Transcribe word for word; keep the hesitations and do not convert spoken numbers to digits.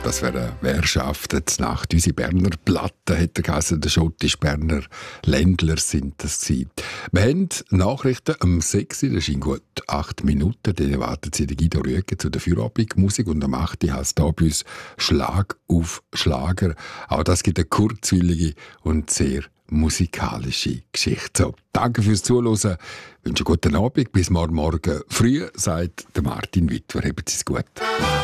Das wäre «Wer schafft jetzt Nacht?» Unsere Berner Platte hätte geheißen, der schottisch-Berner Ländler sind das gewesen. Wir haben Nachrichten am sechs Uhr, das sind gut acht Minuten, dann erwartet Sie den Guido Rüegger zu der Feierabendmusik und am acht Uhr heisst hier bei uns «Schlag auf Schlager». Auch das gibt eine kurzweilige und sehr musikalische Geschichte. So, danke fürs Zuhören, ich wünsche einen guten Abend, bis morgen Morgen früh, sagt der Martin Wittwer. Haben Sie es gut.